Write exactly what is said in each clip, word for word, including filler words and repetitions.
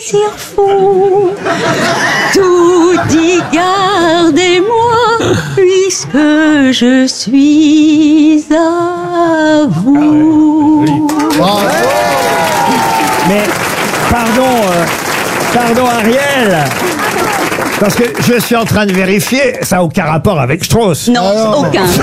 plaisir fou. Tout dit gardez-moi, puisque je suis à vous. Mais, pardon, euh, pardon Ariel, parce que je suis en train de vérifier, ça n'a aucun rapport avec Strauss. Non, ah non. aucun.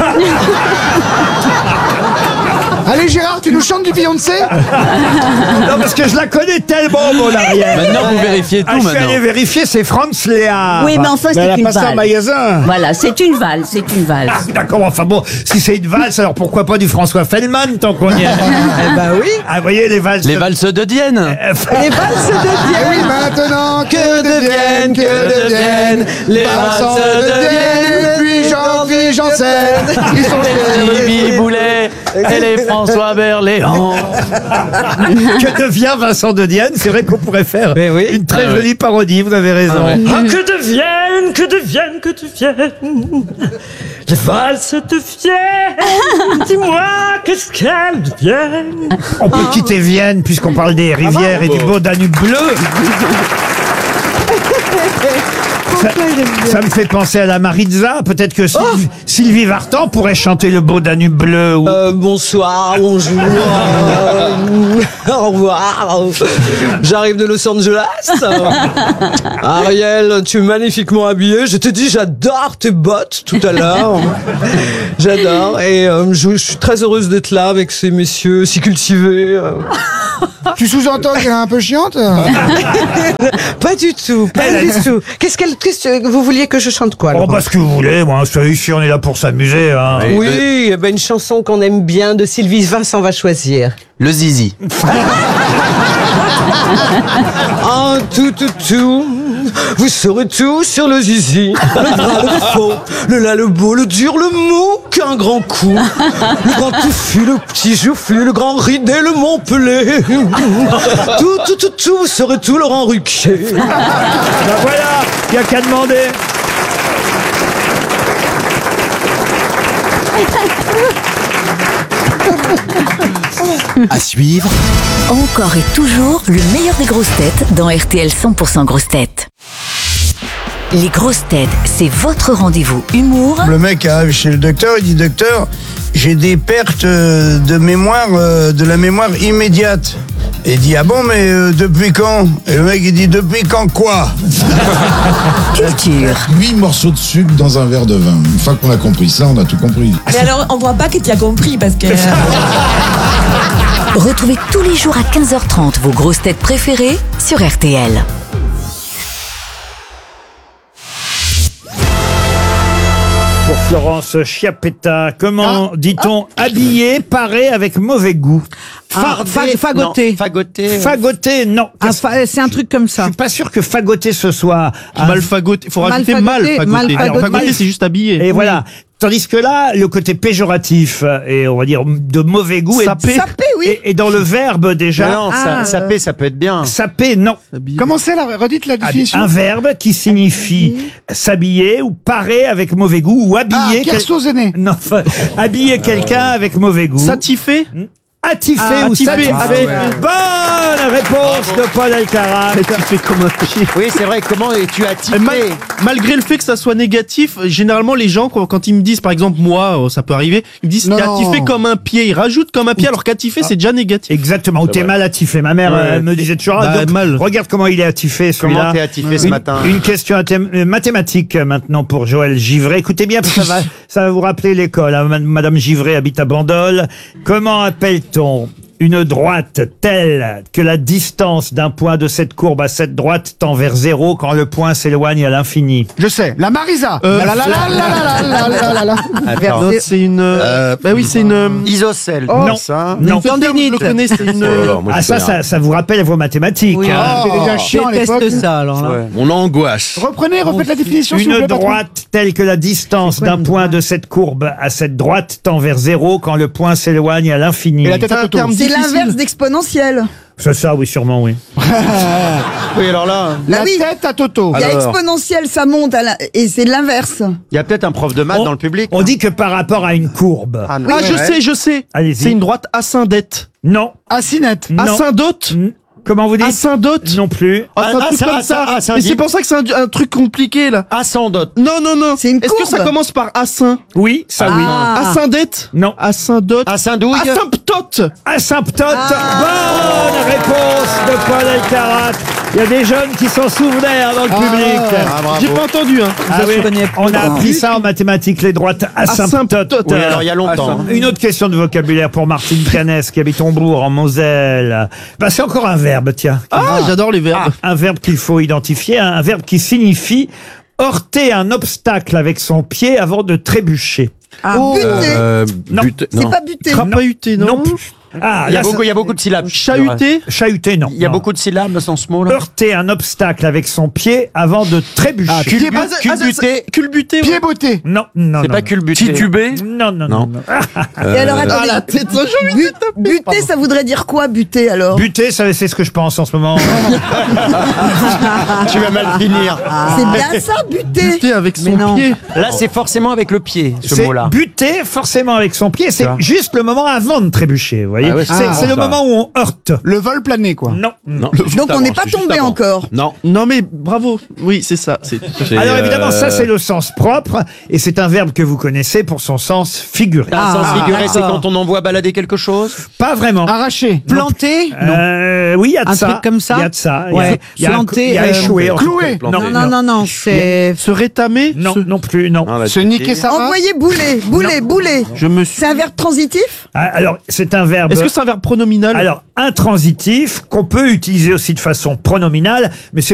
Allez Gérard, tu nous chantes du Beyoncé? Non, parce que je la connais tellement, mon Ariel. Maintenant, vous vérifiez tout, ah, je suis maintenant. allé vérifier, c'est Franz Léa. Oui, mais enfin, Mais c'est elle a une pas ça en valse. magasin. Voilà, c'est une valse, c'est une valse. Ah, d'accord, enfin bon, si c'est une valse, alors pourquoi pas du François Fellman, tant qu'on y est. Eh ben oui. Ah, vous voyez, les valses. Les valses de Dienne. Les valses de Dienne. Oui, maintenant que deviennent, que deviennent les valses de Dienne. Puis Jean, puis Janssen, ils sont Jimmy Boulet et les François Berléand. Que devient Vincent de Dienne? C'est vrai qu'on pourrait faire Mais oui. une très Ah, jolie oui. parodie, vous avez raison. Ah, ouais. Ah, que deviennent, que deviennent, que deviennent les valses deviennent. Dis-moi, qu'est-ce qu'elles deviennent? On peut quitter Vienne puisqu'on parle des rivières et du beau Danube bleu. Ça, ça me fait penser à la Maritza. Peut-être que Sylvie, Sylvie Vartan pourrait chanter le beau Danube bleu. Ou... Euh, bonsoir, bonjour, euh, au revoir. J'arrive de Los Angeles. Ariel, tu es magnifiquement habillée. Je te dis, j'adore tes bottes tout à l'heure. J'adore. Et euh, je, je suis très heureuse d'être là avec ces messieurs si cultivés. euh. Tu sous-entends qu'elle est un peu chiante? Pas du tout, pas du tout. Qu'est-ce qu'elle, qu'est-ce que vous vouliez que je chante quoi? Oh, Laurent bah, ce que vous voulez. Moi, je suis ici, on est là pour s'amuser. Hein. Oui, eh ben, une chanson qu'on aime bien de Sylvie Vincent va choisir. Le zizi. En tout, tout, tout, vous saurez tout sur le zizi. Le vrai, le faux, le là, le beau, le dur, le mou, qu'un grand coup. Le grand touffu, le petit joufflu, le grand ridé, le Montpellier. Tout, tout, tout, tout, vous saurez tout, Laurent Ruquier. Ben voilà, il n'y a qu'à demander. À suivre, Encore et toujours le meilleur des grosses têtes dans R T L cent pour cent grosses têtes. Les grosses têtes, c'est votre rendez-vous humour Le mec arrive chez le docteur, il dit docteur, j'ai des pertes euh, de mémoire, euh, de la mémoire immédiate. Et il dit ah bon mais euh, depuis quand? Et le mec il dit depuis quand quoi? culture. huit morceaux de sucre dans un verre de vin. Une fois qu'on a compris ça, on a tout compris. Mais alors, on voit pas que tu as compris parce que. Retrouvez tous les jours à quinze heures trente vos grosses têtes préférées sur R T L. Pour Florence Chiappetta, comment dit-on habillé, paré avec mauvais goût? Ah, fa- fagoté. Non, fagoté. Fagoté, non. Ah, fa- c'est un truc comme Je ça. suis pas sûr que fagoter ce soit un- Mal fagoté. Il faut Mal rajouter fagoté, mal fagoté. mal Alors, fagoté. fagoté, c'est juste habillé. Et voilà. Tandis que là, le côté péjoratif et on va dire de mauvais goût Sapé. est, Sapé, oui. et, et dans le verbe déjà. Mais non, ça, Ah, ça paie, ça peut être bien. Sapé, non. Comment c'est là? Redites la définition. Un verbe qui signifie s'habiller ou parer avec mauvais goût ou Ah, habiller. quel- Kersozéné. Non, enfin, habiller quelqu'un avec mauvais goût. Satifé. Attifé Ah, ou attifé. satisfait. Ah, ouais. Bonne réponse de Paul Alcaraz. Satifé comme un pied. Oui, c'est vrai. Comment es-tu Et attifé? mal- malgré le fait que ça soit négatif, généralement les gens quand, quand ils me disent, par exemple moi, euh, ça peut arriver, ils me disent Non. t'es attifé comme un pied, ils rajoutent comme un pied alors qu'attifé c'est déjà négatif. Exactement, ou t'es mal attifé. Ma mère Ouais. euh, me disait toujours, Bah, ah, donc, mal. regarde comment il est attifé celui-là. Comment t'es attifé ce Une- matin? Une question athém- euh, mathématique euh, maintenant pour Joël Givray. Écoutez bien, parce que ça va, ça va vous rappeler l'école. hein. Ma- Madame Givray habite à Bandol. Comment appelle-t-on une droite telle que la distance d'un point de cette courbe à cette droite tend vers zéro quand le point s'éloigne à l'infini? Je sais. La Marisa. Euh, La la la la la la la la la. Attends. Non, c'est une. Euh, bah oui, c'est une. euh, Isocèle. Non. Ça. Non. Victor, je le connais, c'est une. euh, Ah ça, ça, ça vous rappelle vos mathématiques. Oui. hein. C'était déjà chiant à l'époque. Déteste ça alors là. Ouais. on angoisse. Reprenez, refaites la définition s'il vous Une plaît, patron. droite telle que la distance C'est quoi d'un une point droite de cette courbe à cette droite tend vers zéro quand le point s'éloigne à l'infini. Et la tête à un Toto. terme C'est difficile. l'inverse d'exponentiel. C'est ça, oui, sûrement, oui. Oui, alors là, La Bah oui. tête à Toto. Il y a Alors. exponentiel, ça monte à la- et c'est l'inverse. il y a peut-être un prof de maths On- dans le public. On dit que par rapport à une courbe. Ah, non. Ah, je sais, je sais. Allez-y. C'est une droite ascendette. Non, Assinette. non, Ascendote. n- Comment vous dites? Asyndote. Non plus. Ah, c'est un Ah, truc ça, comme ah, ça, ça. ah, ça Mais dit- c'est pour ça que c'est un, un truc compliqué là. Ascendote. Non, non, non. C'est une Est-ce que courbe. ça commence par asyn? Oui, ça oui. Ah. Asyndète? Non. Asyndote? Asyndouille. Asymptote? Asymptote. Ah. Bonne réponse de Paul Elkarat. Il y a des jeunes qui s'en souvenaient dans le public. Ah, bravo. J'ai pas entendu, hein. Ah oui, on a appris ça en mathématiques, les droites asymptotes. Asymptote. Oui, alors il y a longtemps. hein. Une autre question de vocabulaire pour Martine Canès qui habite Hombourg en Moselle. Bah, c'est encore un verbe, tiens. Ah, j'adore les verbes. Un verbe qu'il faut identifier, un, un verbe qui signifie heurter un obstacle avec son pied avant de trébucher. Ah, Oh. buter. Euh, Non. but- C'est non. pas buter. Crapahuté, non? Non plus. Ah, Il y, a là, beaucoup, il y a beaucoup de syllabes. Chahuté? ça- chahuter, non. Il y a Non. beaucoup de syllabes dans ce mot-là. Heurter un obstacle avec son pied avant de trébucher. Ah, culbu- Ah, ça- ah, ça- culbuté. Culbuté, Pied ouais. botté. Non, non, C'est non. pas culbuté. Titubé. Non, non, non. Non. non. Et alors, Ah, attendez. la tête, ça, j'ai envie de Bu- taper. buter, ça voudrait dire quoi, buter alors? Buter, ça, c'est ce que je pense en ce moment. Tu vas mal finir. C'est bien ça, buter. Buté avec son Mais non. pied. Là, c'est forcément avec le pied, ce C'est mot-là. buter forcément avec son pied. C'est Ça. juste le moment avant de trébucher, vous voyez. Ah ouais, c'est c'est c'est le bon, ça. moment où on heurte. Le vol plané, quoi. Non. Non. Donc on n'est pas tombé encore. Non. Non, mais bravo. Oui, c'est ça. C'est... C'est, Alors évidemment, euh, ça c'est le sens propre et c'est un verbe que vous connaissez pour son sens figuré. Un sens Ah, figuré, c'est d'accord. quand on envoie balader quelque chose. Pas vraiment. Arraché. Planté Euh, oui, il y a de Un ça. truc comme ça Il y a de ça. Il y a- Ouais. il y a, un- Planté, il y a euh, échoué. en tout cloué. cas. Non, non, non, non, c'est... Se rétamer? Non, Se- non plus, non. non, là, Se c'est- niquer sa race. Envoyer bouler, bouler, bouler. Je me suis... C'est un verbe transitif? Ah, alors, c'est un verbe. Est-ce que c'est un verbe pronominal? Alors, intransitif qu'on peut utiliser aussi de façon pronominale, mais c'est